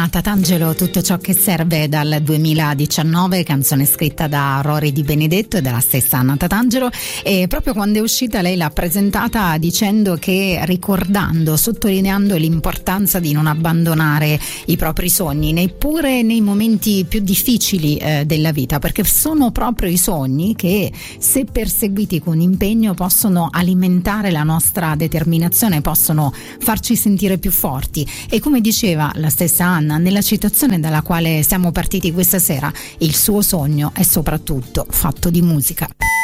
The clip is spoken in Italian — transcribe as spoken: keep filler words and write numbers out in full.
Anna Tatangelo, Tutto ciò che serve, dal duemiladiciannove, canzone scritta da Rory Di Benedetto e dalla stessa Anna Tatangelo, e proprio quando è uscita lei l'ha presentata dicendo che, ricordando, sottolineando l'importanza di non abbandonare i propri sogni neppure nei momenti più difficili eh, della vita, perché sono proprio i sogni che, se perseguiti con impegno, possono alimentare la nostra determinazione, possono farci sentire più forti. E come diceva la stessa Anna nella citazione dalla quale siamo partiti questa sera, il suo sogno è soprattutto fatto di musica.